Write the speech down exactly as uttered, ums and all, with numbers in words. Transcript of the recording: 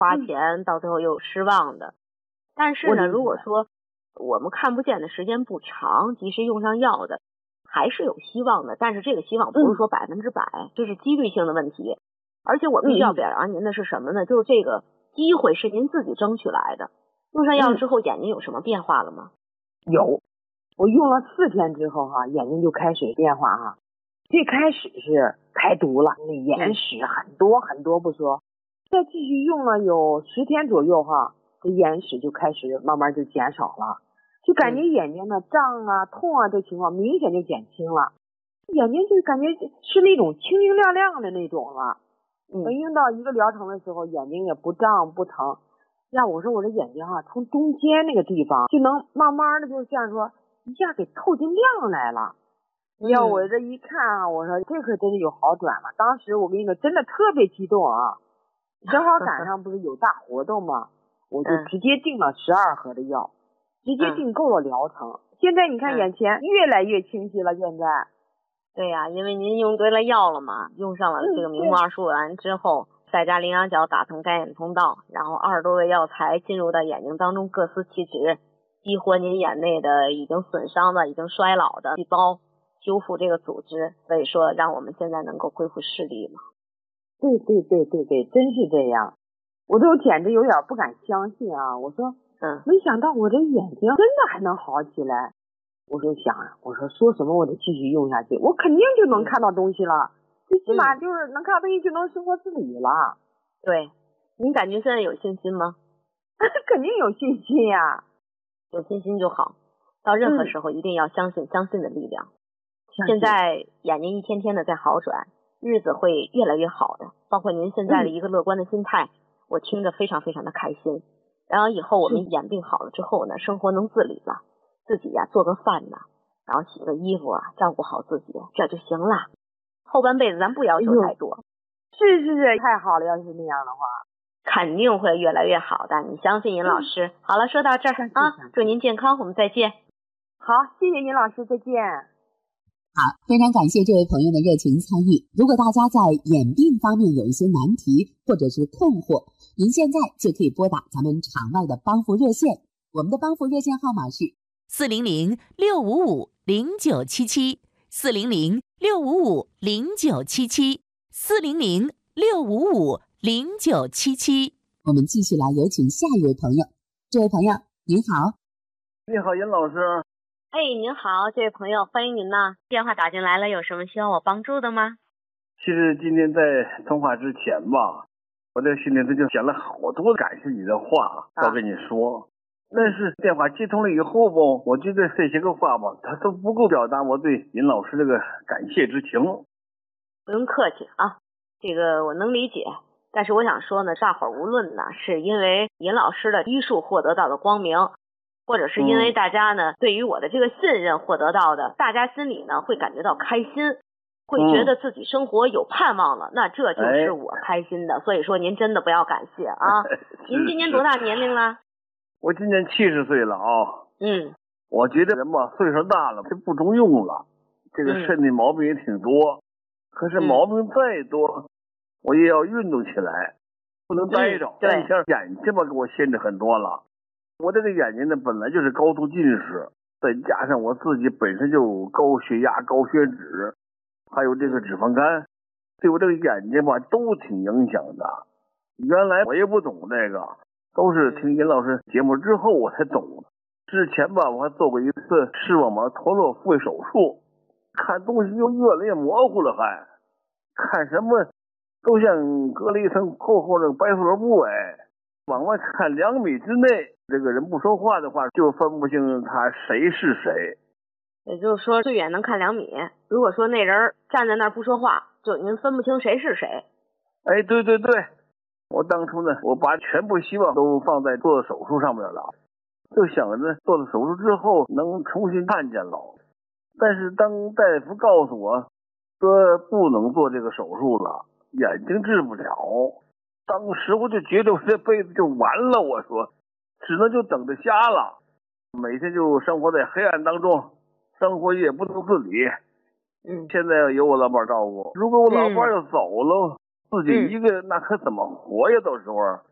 花钱到最后又失望的。但是呢，如果说我们看不见的时间不长，及时用上药的，还是有希望的。但是这个希望不是说百分之百，这是几率性的问题。而且我必须要表扬您的是什么呢？就是这个机会是您自己争取来的。用上药之后，眼睛有什么变化了吗？ 有，我用了四天之后哈、啊，眼睛就开始变化哈、啊。最开始是排毒了，那眼屎很多很多不说，再继续用了有十天左右哈、啊，这眼屎就开始慢慢就减少了，就感觉眼睛呢胀啊、痛啊这情况明显就减轻了，眼睛就感觉是那种清清亮亮的那种了。嗯，用到一个疗程的时候，眼睛也不胀不疼。呀，我说我这眼睛哈、啊，从中间那个地方就能慢慢的就像说一下给透进亮来了。要、嗯、我这一看啊，我说这可真是有好转了。当时我跟你说，真的特别激动啊！正好赶上不是有大活动吗？我就直接订了十二盒的药，直接订购了疗程。嗯、现在你看眼前越来越清晰了。现在， 对呀、啊，因为您用对了药了嘛，用上了这个明目二舒丸之后，再加羚羊角打通干眼通道，然后二十多味药材进入到眼睛当中，各司其职，激活您眼内的已经损伤的、已经衰老的细胞。修复这个组织，所以说让我们现在能够恢复视力嘛。 对对对对对，真是这样，我都简直有点不敢相信啊！我说，嗯，没想到我这眼睛真的还能好起来。我就想，我说说什么我得继续用下去，我肯定就能看到东西了，最起码就是能看到东西就能生活自理了。 对，您感觉现在有信心吗？ 肯定有信心呀、啊， 有信心就好。到任何时候一定要相信、嗯、相信的力量。现在眼睛一天天的在好转，日子会越来越好的，包括您现在的一个乐观的心态、嗯、我听着非常非常的开心。然后以后我们眼病好了之后呢，生活能自理了，自己呀、啊、做个饭呐，然后洗个衣服啊，照顾好自己，这就行了。后半辈子咱不要求太多。 是是是，太好了，要是那样的话肯定会越来越好的，你相信尹老师、嗯、好了，说到这儿啊，祝您健康，我们再见。 好，谢谢尹老师，再见。 好，非常感谢这位朋友的热情参与。如果大家在眼病方面有一些难题或者是困惑，您现在就可以拨打咱们场外的帮扶热线，我们的帮扶热线号码是四零零六五五零九七七，四零零六五五零九七七，四零零六五五零九七七。 我们继续来有请下一位朋友。这位朋友您好。 你好，尹老师。 哎，您好，这位朋友，欢迎您呐！电话打进来了，有什么需要我帮助的吗？ 其实今天在通话之前吧，我在心里头就想了好多感谢你的话要跟你说，啊、但是电话接通了以后吧，我觉得这些个话吧，它都不够表达我对尹老师这个感谢之情。 不用客气啊，这个我能理解。但是我想说呢，大伙儿无论呢是因为尹老师的医术获得到的光明，或者是因为大家呢、嗯、对于我的这个信任获得到的，大家心里呢会感觉到开心，会觉得自己生活有盼望了、嗯、那这就是我开心的、哎、所以说您真的不要感谢啊。您今年多大年龄了？ 我今年七十岁了啊。 嗯， 我觉得人吧岁数大了就不中用了，这个身体毛病也挺多、嗯、可是毛病再多、嗯、我也要运动起来，不能待着、嗯、对，像眼睛吧给我限制很多了。我这个眼睛呢本来就是高度近视，再加上我自己本身就高血压、高血脂，还有这个脂肪肝，对我这个眼睛吧都挺影响的。原来我也不懂这个，都是听尹老师节目之后我才懂。之前吧我还做过一次视网膜脱落复位手术，看东西又越来越模糊了，还看什么都像隔了一层厚厚的白塑料布哎。往外看两米之内，这个人不说话的话，就分不清他谁是谁。 也就是说，最远能看两米。如果说那人站在那儿不说话，就您分不清谁是谁。 哎，对对对，我当初呢，我把全部希望都放在做手术上面了，就想着做了手术之后能重新看见了。但是当大夫告诉我说不能做这个手术了，眼睛治不了。当时我就觉得我这辈子就完了，我说只能就等着瞎了，每天就生活在黑暗当中，生活也不能自理。嗯，现在有我老伴照顾，如果我老伴要走了、嗯、自己一个、嗯、那可怎么活呀？到时候